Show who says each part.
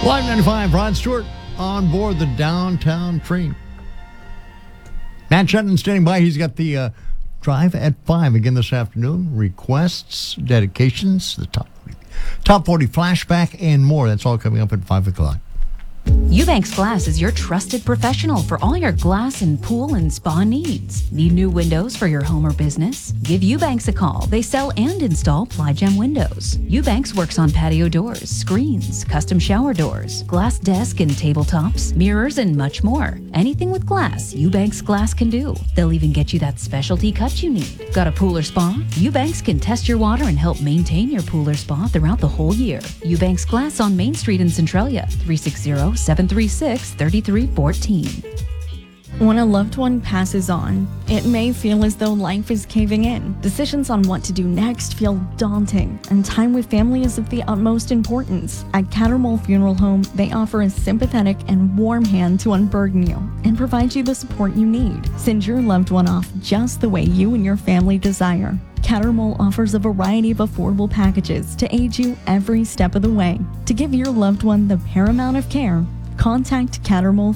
Speaker 1: Live 95, Rod Stewart on board the downtown train. Matt Shetton standing by. He's got the drive at 5 again this afternoon. Requests, dedications, the top 40 flashback, and more. That's all coming up at 5 o'clock.
Speaker 2: Eubanks Glass is your trusted professional for all your glass and pool and spa needs. Need new windows for your home or business? Give Eubanks a call. They sell and install Ply-Gem windows. Eubanks works on patio doors, screens, custom shower doors, glass desk and tabletops, mirrors, and much more. Anything with glass, Eubanks Glass can do. They'll even get you that specialty cut you need. Got a pool or spa? Eubanks can test your water and help maintain your pool or spa throughout the whole year. Eubanks Glass on Main Street in Centralia, 360-736-3314.
Speaker 3: When a loved one passes on, it may feel as though life is caving in. Decisions on what to do next feel daunting, and time with family is of the utmost importance. At Cattermole Funeral Home, they offer a sympathetic and warm hand to unburden you and provide you the support you need. Send your loved one off just the way you and your family desire. Cattermole offers a variety of affordable packages to aid you every step of the way. To give your loved one the paramount of care, contact Cattermole